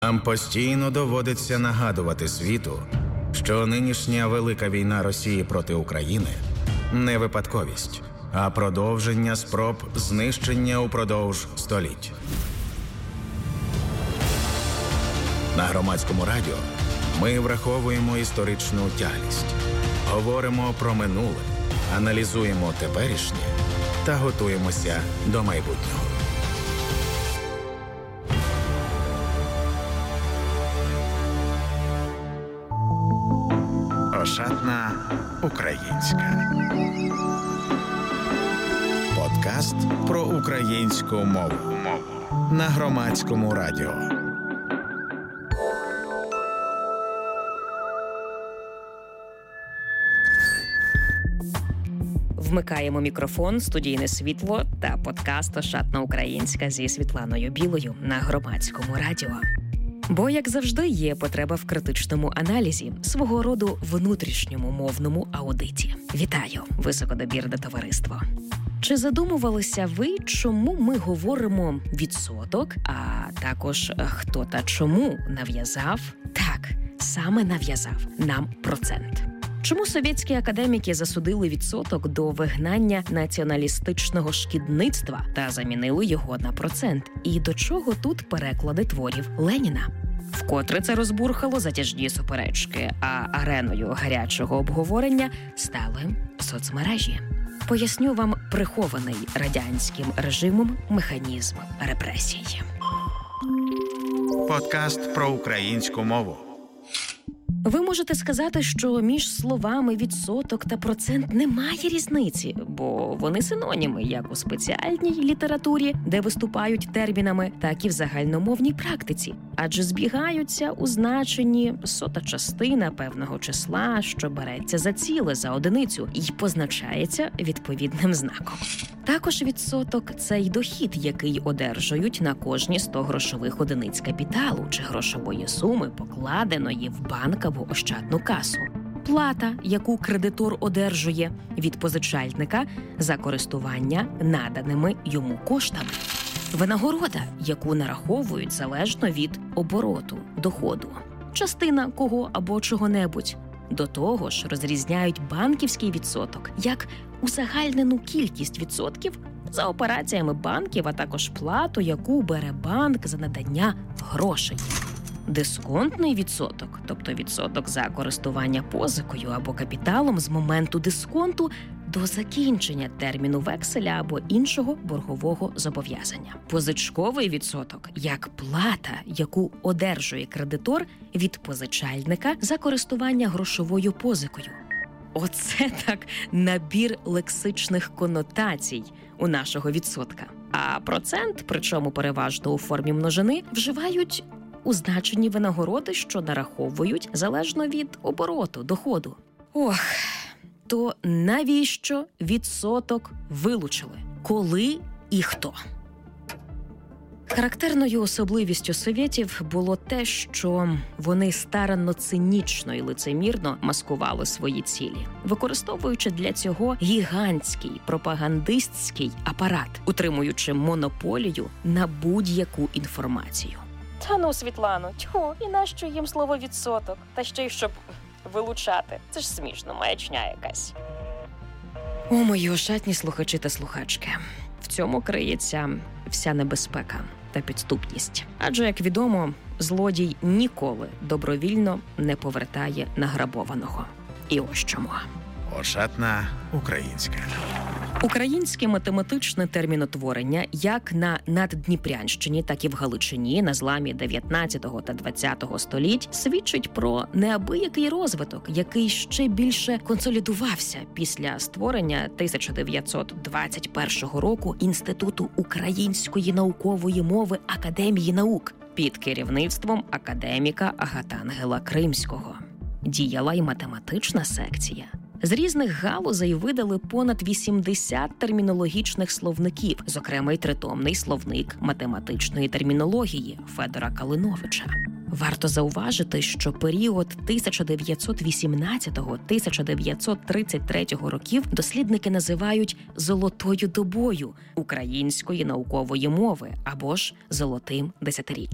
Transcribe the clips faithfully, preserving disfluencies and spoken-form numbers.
Нам постійно доводиться нагадувати світу, що нинішня велика війна Росії проти України не випадковість, а продовження спроб знищення упродовж століть. На Громадському радіо ми враховуємо історичну тяглість, говоримо про минуле, аналізуємо теперішнє та готуємося до майбутнього. Ошатна українська. Подкаст про українську мову на Громадському радіо. Вмикаємо мікрофон, студійне світло та подкаст «Ошатна українська» зі Світланою Білою на Громадському радіо. Бо, як завжди, є потреба в критичному аналізі, свого роду внутрішньому мовному аудиті. Вітаю, високодобірне товариство! Чи задумувалися ви, чому ми говоримо «відсоток», а також хто та чому нав'язав, так, саме нав'язав нам процент? Чому совєтські академіки засудили відсоток до вигнання націоналістичного шкідництва та замінили його на процент? І до чого тут переклади творів Леніна? Вкотре це розбурхало затяжні суперечки, а ареною гарячого обговорення стали соцмережі. Поясню вам прихований радянським режимом механізм репресій. Подкаст про українську мову. Ви можете сказати, що між словами «відсоток» та «процент» немає різниці, бо вони синоніми як у спеціальній літературі, де виступають термінами, так і в загальномовній практиці, адже збігаються у значенні сота частина певного числа, що береться за ціле, за одиницю, і позначається відповідним знаком. Також відсоток – це й дохід, який одержують на кожні сто грошових одиниць капіталу чи грошової суми, покладеної в банк або ощадну касу. Плата, яку кредитор одержує від позичальника за користування наданими йому коштами. Винагорода, яку нараховують залежно від обороту, доходу. Частина кого або чого-небудь. До того ж, розрізняють банківський відсоток як узагальнену кількість відсотків за операціями банків, а також плату, яку бере банк за надання грошей. Дисконтний відсоток, тобто відсоток за користування позикою або капіталом з моменту дисконту до закінчення терміну векселя або іншого боргового зобов'язання. Позичковий відсоток як плата, яку одержує кредитор від позичальника за користування грошовою позикою. Оце так набір лексичних конотацій у нашого відсотка. А процент, причому переважно у формі множини, вживають у значенні винагороди, що нараховують залежно від обороту, доходу. Ох, то навіщо відсоток вилучили? Коли і хто? Характерною особливістю совєтів було те, що вони старанно цинічно і лицемірно маскували свої цілі, використовуючи для цього гігантський пропагандистський апарат, утримуючи монополію на будь-яку інформацію. Та ну, Світлано, тьху, і нащо їм слово «відсоток»? Та ще й щоб вилучати. Це ж смішно, маячня якась. О, мої ошатні слухачі та слухачки. В цьому криється вся небезпека та підступність. Адже, як відомо, злодій ніколи добровільно не повертає награбованого. І ось чому. Ошатна українська. Українське математичне термінотворення як на Наддніпрянщині, так і в Галичині на зламі дев'ятнадцятого та двадцятого століть свідчить про неабиякий розвиток, який ще більше консолідувався після створення тисяча дев'ятсот двадцять першого року Інституту української наукової мови Академії наук під керівництвом академіка Агатангела Кримського. Діяла й математична секція. З різних галузей видали понад вісімдесят термінологічних словників, зокрема й тритомний словник математичної термінології Федора Калиновича. Варто зауважити, що період тисяча дев'ятсот вісімнадцятого - тисяча дев'ятсот тридцять третього років дослідники називають «золотою добою» української наукової мови або ж «золотим десятиріччям».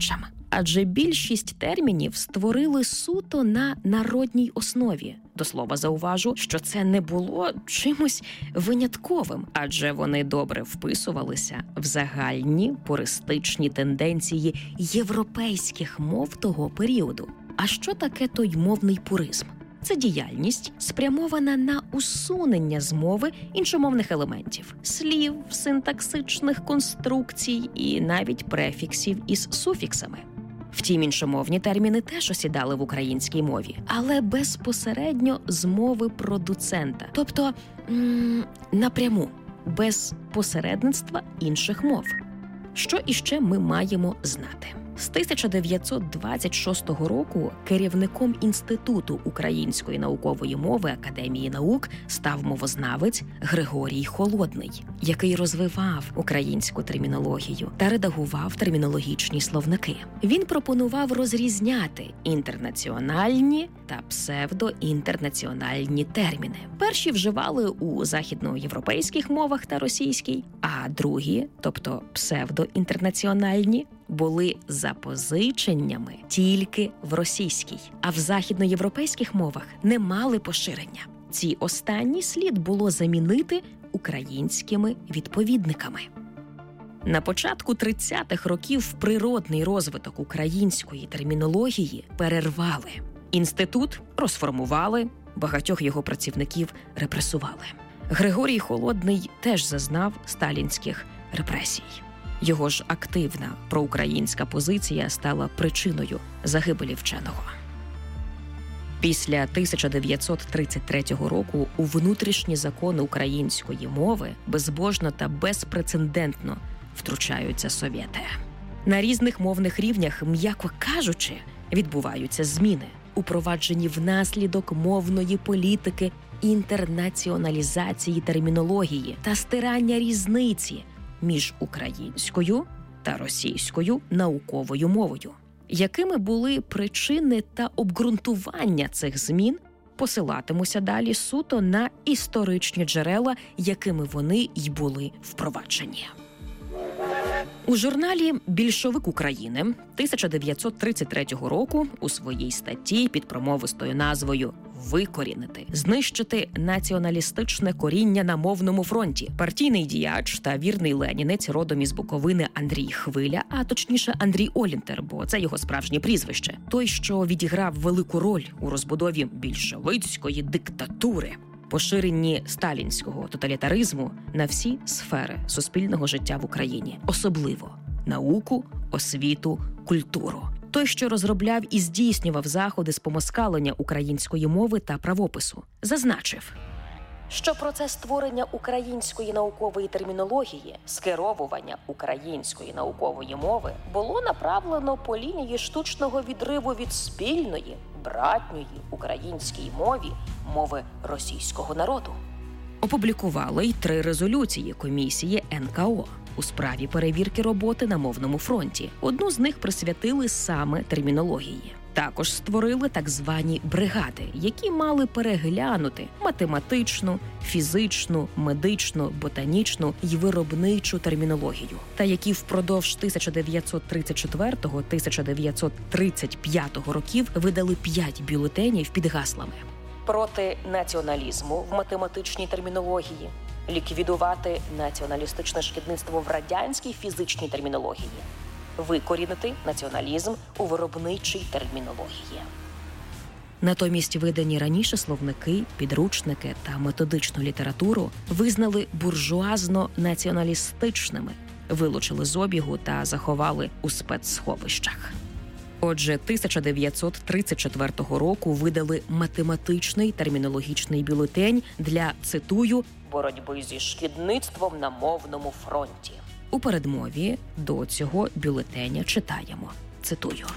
Адже більшість термінів створили суто на народній основі. До слова, зауважу, що це не було чимось винятковим, адже вони добре вписувалися в загальні пуристичні тенденції європейських мов того періоду. А що таке той мовний пуризм? Це діяльність, спрямована на усунення з мови іншомовних елементів – слів, синтаксичних конструкцій і навіть префіксів із суфіксами. Втім, іншомовні терміни теж осідали в українській мові, але безпосередньо з мови продуцента, тобто м- напряму, без посередництва інших мов. Що іще ми маємо знати? З тисяча дев'ятсот двадцять шостого року керівником Інституту української наукової мови Академії наук став мовознавець Григорій Холодний, який розвивав українську термінологію та редагував термінологічні словники. Він пропонував розрізняти інтернаціональні та псевдоінтернаціональні терміни. Перші вживали у західноєвропейських мовах та російській, а другі, тобто псевдоінтернаціональні, були запозиченнями тільки в російській, а в західноєвропейських мовах не мали поширення. Ці останні слід було замінити українськими відповідниками. На початку тридцятих років природний розвиток української термінології перервали. Інститут розформували, багатьох його працівників репресували. Григорій Холодний теж зазнав сталінських репресій. Його ж активна проукраїнська позиція стала причиною загибелі вченого. Після тисяча дев'ятсот тридцять третього року у внутрішні закони української мови безбожно та безпрецедентно втручаються совєти. На різних мовних рівнях, м'яко кажучи, відбуваються зміни, упроваджені внаслідок мовної політики інтернаціоналізації термінології та стирання різниці між українською та російською науковою мовою. Якими були причини та обґрунтування цих змін, посилатимуся далі суто на історичні джерела, якими вони й були впроваджені. У журналі «Більшовик України» тисяча дев'ятсот тридцять третього року у своїй статті під промовистою назвою «Викорінити, знищити націоналістичне коріння на мовному фронті» партійний діяч та вірний ленінець родом із Буковини Андрій Хвиля, а точніше Андрій Олінтер, бо це його справжнє прізвище, той, що відіграв велику роль у розбудові більшовицької диктатури, поширенні сталінського тоталітаризму на всі сфери суспільного життя в Україні, особливо науку, освіту, культуру. Той, що розробляв і здійснював заходи з помоскалення української мови та правопису, зазначив, що процес створення української наукової термінології, скеровування української наукової мови було направлено по лінії штучного відриву від спільної, братньої українській мові, мови російського народу. Опублікували й три резолюції комісії ен ка о у справі перевірки роботи на мовному фронті. Одну з них присвятили саме термінології. Також створили так звані бригади, які мали переглянути математичну, фізичну, медичну, ботанічну й виробничу термінологію, та які впродовж тисяча дев'ятсот тридцять четвертого - тисяча дев'ятсот тридцять п'ятого років видали п'ять бюлетенів під гаслами: проти націоналізму в математичній термінології, ліквідувати націоналістичне шкідництво в радянській фізичній термінології, викорінити націоналізм у виробничій термінології. Натомість видані раніше словники, підручники та методичну літературу визнали буржуазно-націоналістичними, вилучили з обігу та заховали у спецсховищах. Отже, тисяча дев'ятсот тридцять четвертого року видали математичний термінологічний бюлетень для, цитую, боротьби зі шкідництвом на мовному фронті. У передмові до цього бюлетеня читаємо, цитую.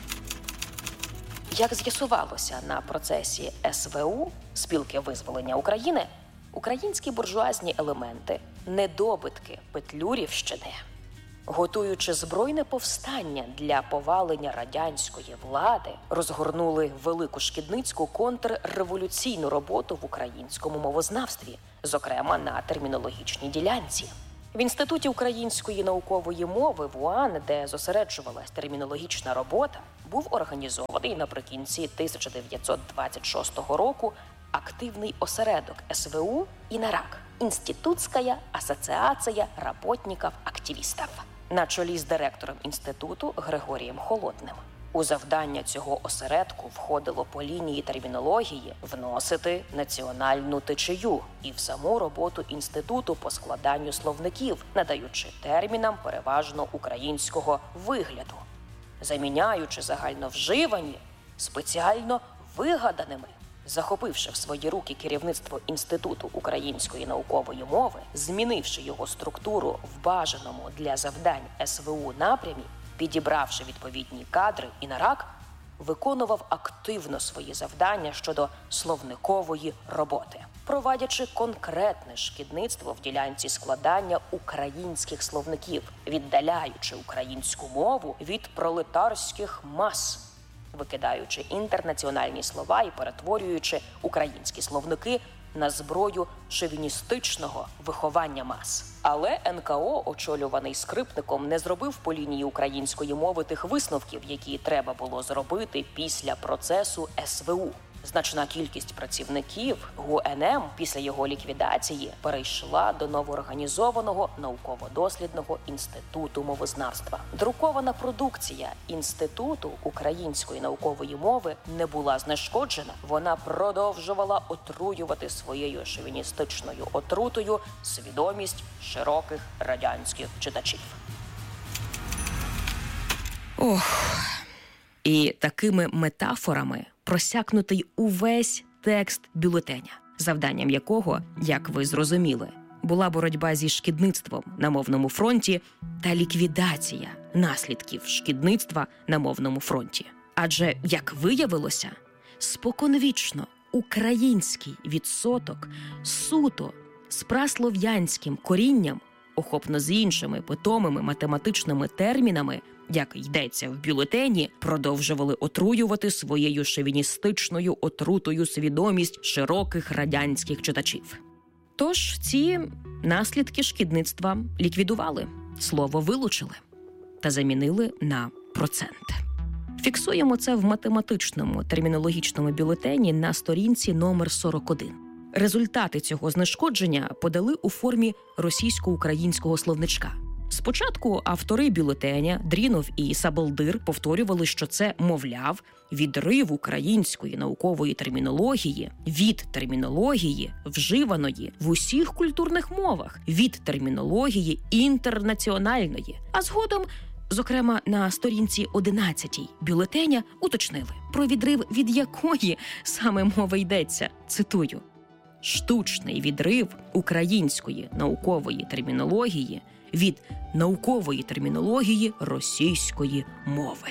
Як з'ясувалося на процесі ес ве у, Спілки визволення України, українські буржуазні елементи, недобитки Петлюрівщини, готуючи збройне повстання для повалення радянської влади, розгорнули велику шкідницьку контрреволюційну роботу в українському мовознавстві, зокрема на термінологічній ділянці. В Інституті української наукової мови ВУАН, де зосереджувалась термінологічна робота, був організований наприкінці тисяча дев'ятсот двадцять шостого року активний осередок ес ве у «Інарак» – Інститутська асоціація работників-активістів, на чолі з директором інституту Григорієм Холодним. У завдання цього осередку входило по лінії термінології вносити національну течію і в саму роботу інституту по складанню словників, надаючи термінам переважно українського вигляду, заміняючи загальновживані спеціально вигаданими. Захопивши в свої руки керівництво Інституту української наукової мови, змінивши його структуру в бажаному для завдань ес ве у напрямі, підібравши відповідні кадри, «Інарак» виконував активно свої завдання щодо словникової роботи, провадячи конкретне шкідництво в ділянці складання українських словників, віддаляючи українську мову від пролетарських мас, викидаючи інтернаціональні слова і перетворюючи українські словники на зброю шовіністичного виховання мас. Але ен ка о, очолюваний Скрипником, не зробив по лінії української мови тих висновків, які треба було зробити після процесу ес ве у. Значна кількість працівників ГУ ен ем після його ліквідації перейшла до новоорганізованого науково-дослідного інституту мовознавства. Друкована продукція Інституту української наукової мови не була знешкоджена. Вона продовжувала отруювати своєю шовіністичною отрутою свідомість широких радянських читачів. Ох, і такими метафорами просякнутий увесь текст бюлетеня, завданням якого, як ви зрозуміли, була боротьба зі шкідництвом на мовному фронті та ліквідація наслідків шкідництва на мовному фронті. Адже, як виявилося, споконвічно український відсоток суто з праслов'янським корінням, охопно з іншими питомими математичними термінами, як йдеться в бюлетені, продовжували отруювати своєю шовіністичною отрутою свідомість широких радянських читачів. Тож ці наслідки шкідництва ліквідували, слово вилучили та замінили на процент. Фіксуємо це в математичному термінологічному бюлетені на сторінці номер сорок один. Результати цього знешкодження подали у формі російсько-українського словничка. Спочатку автори бюлетеня Дрінов і Сабалдир повторювали, що це, мовляв, відрив української наукової термінології від термінології, вживаної в усіх культурних мовах, від термінології інтернаціональної. А згодом, зокрема на сторінці одинадцятій бюлетеня, уточнили, про відрив від якої саме мови йдеться. Цитую: «Штучний відрив української наукової термінології від наукової термінології російської мови».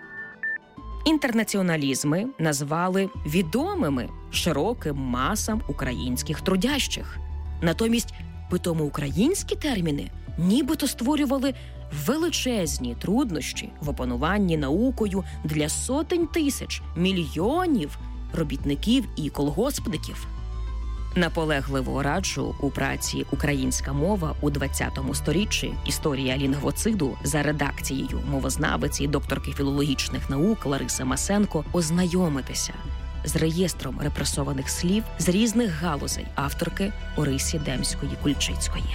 Інтернаціоналізми назвали відомими широким масам українських трудящих. Натомість питомо-українські терміни нібито створювали величезні труднощі в опануванні наукою для сотень тисяч, мільйонів робітників і колгоспників. Наполегливо раджу у праці «Українська мова у двадцятому сторіччі. Історія лінгвоциду» за редакцією мовознавиці, докторки філологічних наук Лариси Масенко ознайомитися з реєстром репресованих слів з різних галузей авторки Орисі Демської-Кульчицької.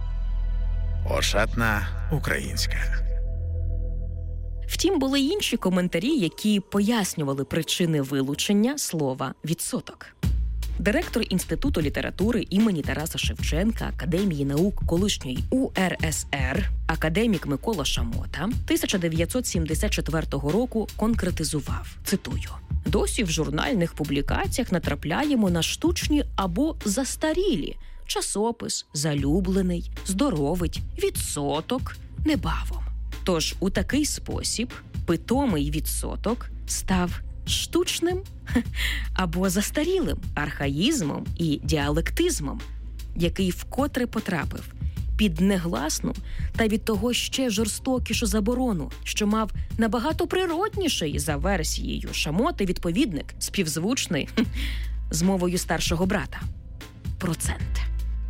Ошатна українська. Втім, були інші коментарі, які пояснювали причини вилучення слова «відсоток». Директор Інституту літератури імені Тараса Шевченка Академії наук колишньої у ер ес ер, академік Микола Шамота, тисяча дев'ятсот сімдесят четвертого року конкретизував, цитую: «Досі в журнальних публікаціях натрапляємо на штучні або застарілі часопис, залюблений, здоровить, відсоток, небавом». Тож у такий спосіб питомий відсоток став штучним або застарілим архаїзмом і діалектизмом, який вкотре потрапив під негласну та від того ще жорстокішу заборону, що мав набагато природніший за версією Шамоти відповідник, співзвучний з мовою старшого брата – процент.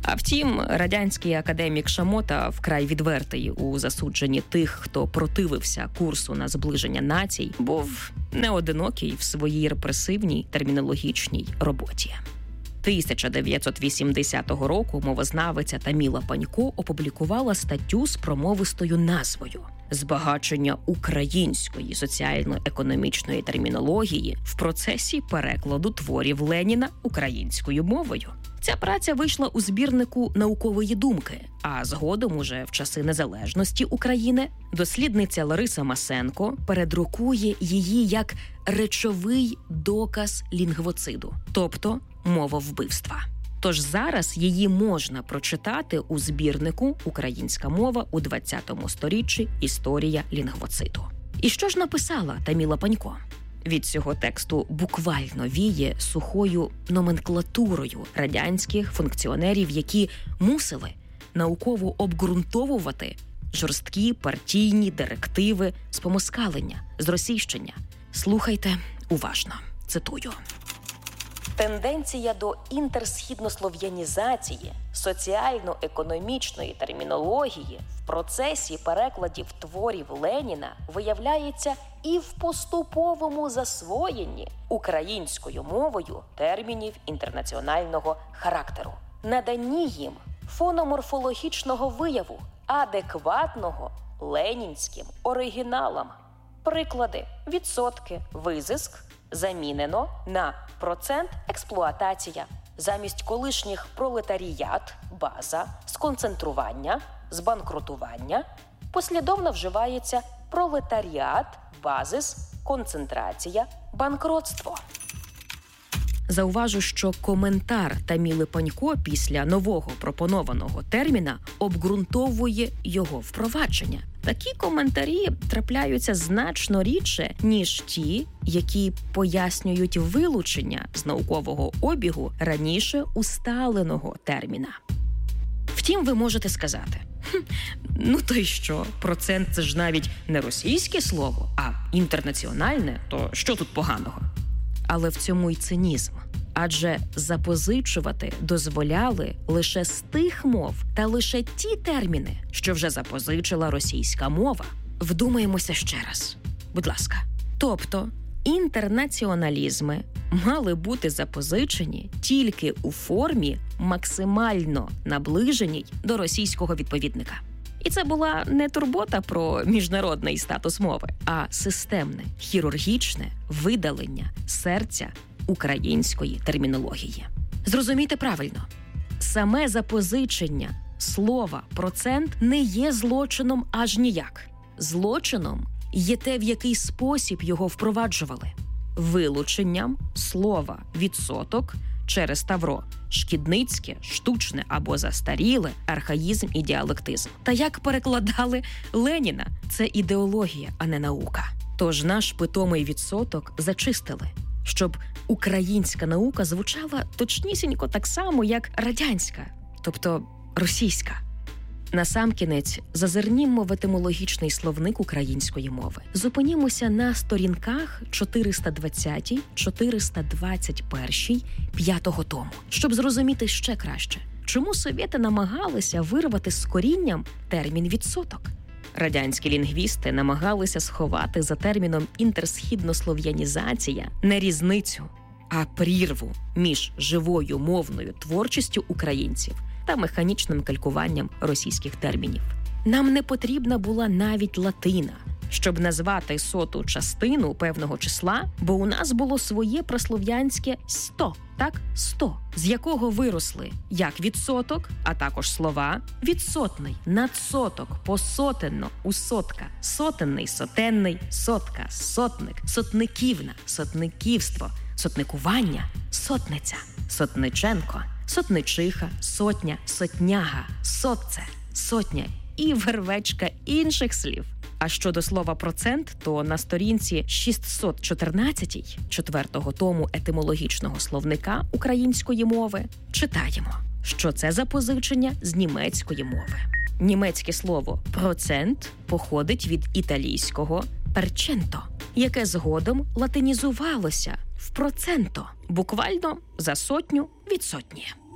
А втім, радянський академік Шамота вкрай відвертий у засудженні тих, хто противився курсу на зближення націй, був неодинокий в своїй репресивній термінологічній роботі. тисяча дев'ятсот вісімдесятого року мовознавиця Таміла Панько опублікувала статтю з промовистою назвою «Збагачення української соціально-економічної термінології в процесі перекладу творів Леніна українською мовою». Ця праця вийшла у збірнику «Наукової думки», а згодом уже в часи незалежності України дослідниця Лариса Масенко передрукує її як речовий доказ лінгвоциду, тобто мововбивства. Тож зараз її можна прочитати у збірнику «Українська мова у двадцятому сторіччі. Історія лінгвоциду». І що ж написала Таміла Панько? Від цього тексту буквально віє сухою номенклатурою радянських функціонерів, які мусили науково обґрунтовувати жорсткі партійні директиви з помоскалення, зросійщення. Слухайте уважно. Цитую. Тенденція до інтерсхіднослов'янізації соціально-економічної термінології в процесі перекладів творів Леніна виявляється і в поступовому засвоєнні українською мовою термінів інтернаціонального характеру, наданні їм фономорфологічного вияву, адекватного ленінським оригіналам. Приклади: відсотки, визиск замінено на процент експлуатація. Замість колишніх пролетаріат, база, сконцентрування, збанкрутування послідовно вживається пролетаріат, базис, концентрація, банкротство. Зауважу, що коментар Таміли Панько після нового пропонованого терміна обґрунтовує його впровадження. Такі коментарі трапляються значно рідше, ніж ті, які пояснюють вилучення з наукового обігу раніше усталеного терміна. Втім, ви можете сказати, хм, ну то й що, процент – це ж навіть не російське слово, а інтернаціональне, то що тут поганого? Але в цьому й цинізм. Адже запозичувати дозволяли лише з тих мов та лише ті терміни, що вже запозичила російська мова. Вдумаємося ще раз. Будь ласка. Тобто інтернаціоналізми мали бути запозичені тільки у формі максимально наближеній до російського відповідника. І це була не турбота про міжнародний статус мови, а системне, хірургічне видалення серця української термінології. Зрозумійте правильно, саме запозичення слова «процент» не є злочином аж ніяк. Злочином є те, в який спосіб його впроваджували. Вилученням слова «відсоток» через тавро шкідницьке, штучне або застаріле, архаїзм і діалектизм. Та як перекладали Леніна, це ідеологія, а не наука. Тож наш питомий відсоток зачистили, щоб українська наука звучала точнісінько так само, як радянська, тобто російська. Насамкінець зазирнімо в етимологічний словник української мови. Зупинімося на сторінках чотириста двадцятій - чотириста двадцять першій п'ятого тому, щоб зрозуміти ще краще, чому совєти намагалися вирвати з корінням термін «відсоток». Радянські лінгвісти намагалися сховати за терміном «інтерсхіднослов'янізація» не різницю, а прірву між живою мовною творчістю українців та механічним калькуванням російських термінів. Нам не потрібна була навіть латина, щоб назвати соту частину певного числа, бо у нас було своє прослов'янське «сто», так, «сто», з якого виросли як відсоток, а також слова відсотний, надсоток, посотенно, усотка, сотенний, сотенний, сотка, сотник, сотниківна, сотниківство, сотникування, сотниця, сотниченко, сотничиха, сотня, сотняга, сотце, сотня і вервечка інших слів. А щодо слова «процент», то на сторінці шістсот чотирнадцятій четвертого тому етимологічного словника української мови читаємо, що це запозичення з німецької мови. Німецьке слово «процент» походить від італійського «перченто», яке згодом латинізувалося в «проценто», буквально за сотню від сотні.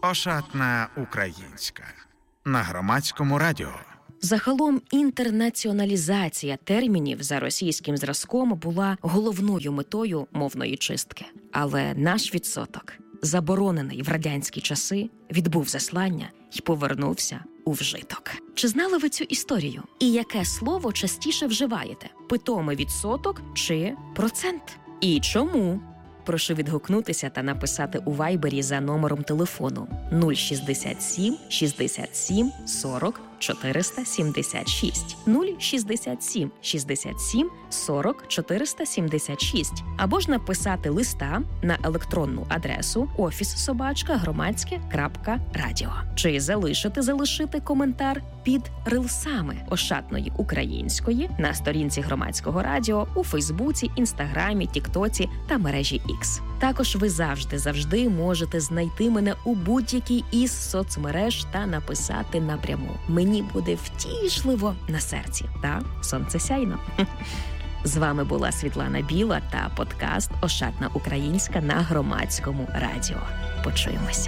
Ошатна українська на Громадському радіо. Загалом інтернаціоналізація термінів за російським зразком була головною метою мовної чистки. Але наш відсоток, заборонений в радянські часи, відбув заслання і повернувся у вжиток. Чи знали ви цю історію? І яке слово частіше вживаєте? Питомий відсоток чи процент? І чому? Прошу відгукнутися та написати у Вайбері за номером телефону нуль шістдесят сім шістдесят сім сорок чотириста сімдесят шість нуль шістдесят сім шістдесят сім сорок чотириста сімдесят шість або ж написати листа на електронну адресу офіс собачка громадське крапка радіо. Чи залишити залишити коментар під рилсами Ошатної української на сторінці Громадського радіо у Фейсбуці, Інстаграмі, Тіктоці та мережі Ікс. Також ви завжди-завжди можете знайти мене у будь-якій із соцмереж та написати напряму. Мені буде втішливо на серці та сонцесяйно. З вами була Світлана Біла та подкаст «Ошатна українська» на Громадському радіо. Почуємося.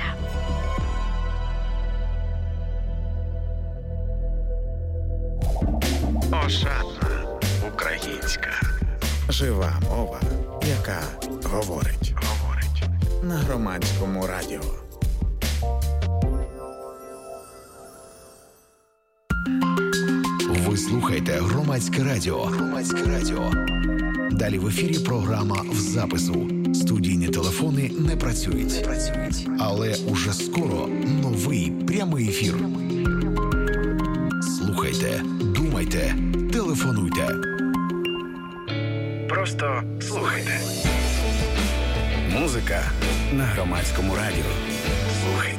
Ошатна українська. Жива мова, яка говорить. Говорить. На Громадському радіо. Ви слухаєте Громадське радіо. Громадське радіо. Далі в ефірі програма в запису. Студійні телефони не працюють. Не працюють. Але уже скоро новий прямий ефір. Слухайте, думайте, телефонуйте. Просто слухайте. Музика на Громадському радіо. Слухайте.